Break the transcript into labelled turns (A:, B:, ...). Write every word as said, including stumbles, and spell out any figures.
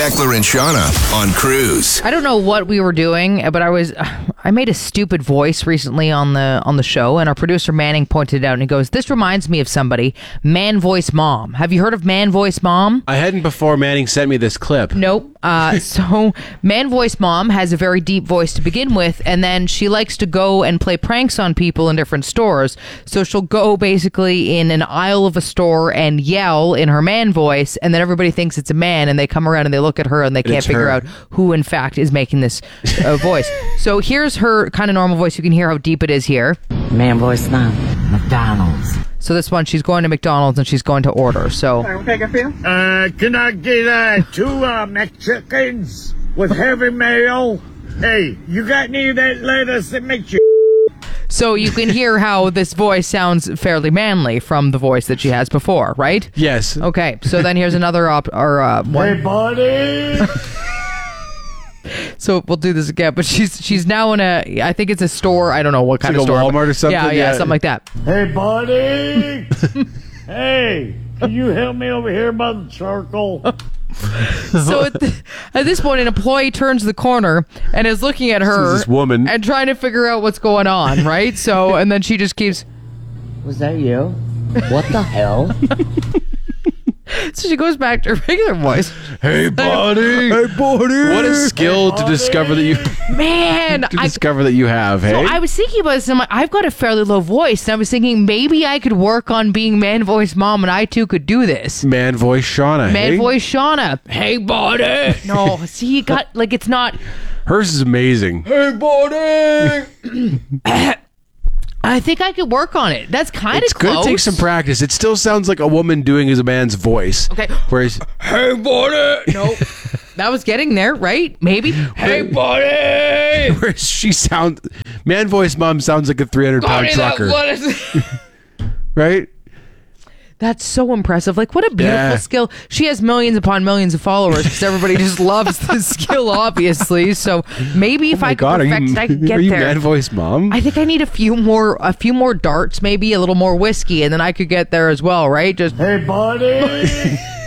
A: Beckler and Shauna on Cruise.
B: I don't know what we were doing, but I was I made a stupid voice recently on the on the show, and our producer Manning pointed it out, and he goes, "This reminds me of somebody, Man Voice Mom. Have you heard of Man Voice Mom?"
C: I hadn't before Manning sent me this clip.
B: Nope. Uh, so Man Voice Mom has a very deep voice to begin with, and then she likes to go and play pranks on people in different stores. So she'll go basically in an aisle of a store and yell in her man voice, and then everybody thinks it's a man, and they come around and they look at her and they can't
C: It's
B: figure
C: her.
B: out who in fact is making this uh, voice. So here's her kind of normal voice. You can hear how deep it is here.
D: Man Voice Mom, McDonald's.
B: So this one, she's going to McDonald's and she's going to order. So
E: Uh, can I get uh, two uh, McChickens with heavy mayo? Hey, you got any of that lettuce that makes you...
B: So you can hear how this voice sounds fairly manly from the voice that she has before, right?
C: Yes.
B: Okay, so then here's another op or uh, one.
E: Hey, buddy!
B: So we'll do this again, but she's she's now in a, I think it's a store. I don't know what kind
C: like
B: of
C: a
B: store.
C: Walmart or something?
B: Yeah, yeah,
C: Yeah.
B: something like that.
E: Hey, buddy! Hey, can you help me over here by the charcoal?
B: So at, th- at this point, an employee turns the corner and is looking at her,
C: Sees this woman.
B: and trying to figure out what's going on, right? So and then she just keeps.
D: Was that you? What the hell?
B: So she goes back to her regular voice.
C: Hey, buddy. Hey, buddy. What a skill to discover that you
B: Man,
C: to
B: I,
C: discover that you have. Hey.
B: So I was thinking about this, and I'm like, I've got a fairly low voice, and I was thinking maybe I could work on being Man Voice Mom, and I too could do this.
C: Man voice Shauna.
B: Man
C: hey?
B: Voice Shauna. Hey, buddy. No, see, you got like it's not.
C: Hers is amazing.
B: Hey, buddy. I think I could work on it. That's kind of
C: It's
B: close.
C: going to take some practice. It still sounds like a woman doing as a man's voice.
B: Okay.
C: Whereas,
B: Hey, buddy. Nope. That was getting there, right? Maybe. Hey, buddy.
C: whereas she sounds, man voice mom sounds like a three hundred pound
B: Buddy, that-
C: trucker.
B: what is-
C: Right?
B: That's so impressive. Like, what a beautiful
C: Yeah.
B: skill. She has millions upon millions of followers because everybody just loves the skill, obviously. So maybe if
C: Oh my
B: I
C: God,
B: could
C: are
B: perfect
C: you,
B: it, I could get
C: are you
B: there.
C: man voice mom?
B: I think I need a few more, a few more darts, maybe a little more whiskey, and then I could get there as well, right? Just
E: Hey, buddy!